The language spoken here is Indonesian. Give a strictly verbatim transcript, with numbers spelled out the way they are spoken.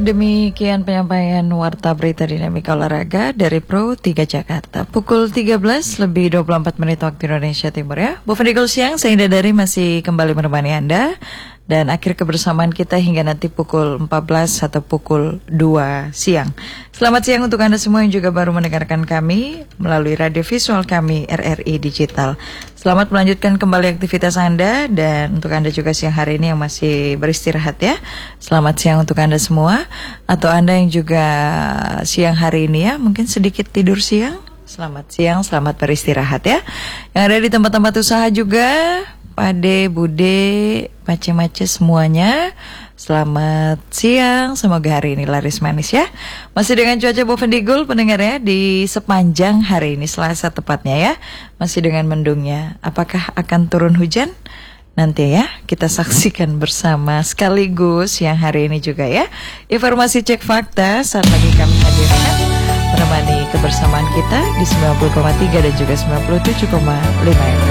demikian penyampaian Warta Berita Dinamika Olahraga dari Pro tiga Jakarta. Pukul tiga belas lebih dua puluh empat menit waktu Indonesia Timur ya. Bu Vendigul siang, saya Indah Dari masih kembali menemani Anda. Dan akhir kebersamaan kita hingga nanti pukul empat belas atau pukul dua siang. Selamat siang untuk Anda semua yang juga baru mendengarkan kami melalui radio visual kami R R I Digital. Selamat melanjutkan kembali aktivitas Anda, dan untuk Anda juga siang hari ini yang masih beristirahat ya. Selamat siang untuk Anda semua. Atau Anda yang juga siang hari ini ya, mungkin sedikit tidur siang. Selamat siang, selamat beristirahat ya. Yang ada di tempat-tempat usaha juga, Pade, Bude, Mace-mace semuanya, selamat siang. Semoga hari ini laris manis ya. Masih dengan cuaca Bu Vendigul pendengar ya, di sepanjang hari ini Selasa tepatnya ya, masih dengan mendungnya. Apakah akan turun hujan? Nanti ya kita saksikan bersama sekaligus yang hari ini juga ya. Informasi cek fakta saat lagi kami hadirkan menemani kebersamaan kita di sembilan puluh koma tiga dan juga sembilan puluh tujuh koma lima.